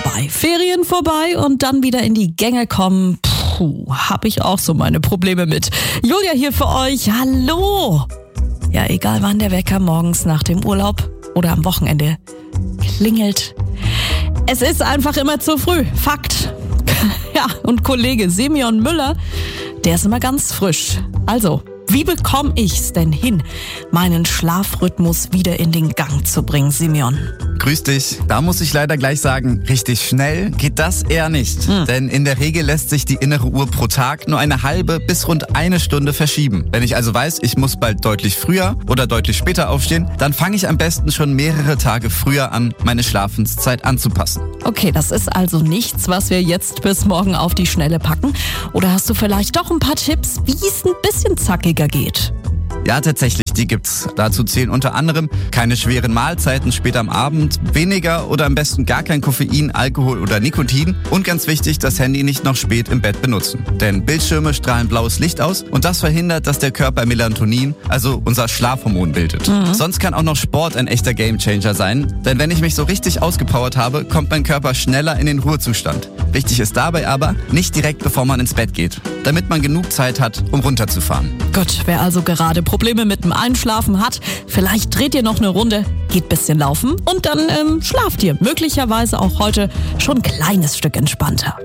vorbei. Ferien vorbei und dann wieder in die Gänge kommen. Hab ich auch so meine Probleme mit. Julia hier für euch. Hallo! Ja, egal wann der Wecker morgens nach dem Urlaub oder am Wochenende klingelt. Es ist einfach immer zu früh. Fakt. Ja, und Kollege Simeon Müller, der ist immer ganz frisch. Also, wie bekomme ich's denn hin, meinen Schlafrhythmus wieder in den Gang zu bringen, Simeon? Grüß dich. Da muss ich leider gleich sagen, richtig schnell geht das eher nicht. Denn in der Regel lässt sich die innere Uhr pro Tag nur eine halbe bis rund eine Stunde verschieben. Wenn ich also weiß, ich muss bald deutlich früher oder deutlich später aufstehen, dann fange ich am besten schon mehrere Tage früher an, meine Schlafenszeit anzupassen. Okay, das ist also nichts, was wir jetzt bis morgen auf die Schnelle packen. Oder hast du vielleicht doch ein paar Tipps, wie es ein bisschen zackiger geht? Ja, tatsächlich, die gibt's. Dazu zählen unter anderem keine schweren Mahlzeiten später am Abend, weniger oder am besten gar kein Koffein, Alkohol oder Nikotin und ganz wichtig, das Handy nicht noch spät im Bett benutzen. Denn Bildschirme strahlen blaues Licht aus und das verhindert, dass der Körper Melatonin, also unser Schlafhormon, bildet. Sonst kann auch noch Sport ein echter Gamechanger sein, denn wenn ich mich so richtig ausgepowert habe, kommt mein Körper schneller in den Ruhezustand. Wichtig ist dabei aber, nicht direkt bevor man ins Bett geht, damit man genug Zeit hat, um runterzufahren. Gut, wer also gerade Probleme mit dem Einschlafen hat, vielleicht dreht ihr noch eine Runde, geht ein bisschen laufen und dann schlaft ihr möglicherweise auch heute schon ein kleines Stück entspannter.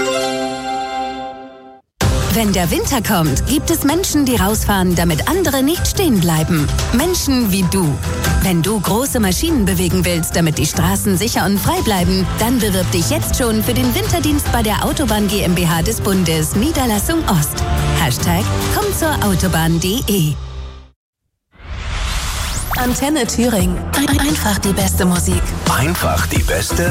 Wenn der Winter kommt, gibt es Menschen, die rausfahren, damit andere nicht stehen bleiben. Menschen wie du. Wenn du große Maschinen bewegen willst, damit die Straßen sicher und frei bleiben, dann bewirb dich jetzt schon für den Winterdienst bei der Autobahn GmbH des Bundes, Niederlassung Ost. #KommtZurAutobahn.de. Antenne Thüringen. Einfach die beste Musik. Einfach die beste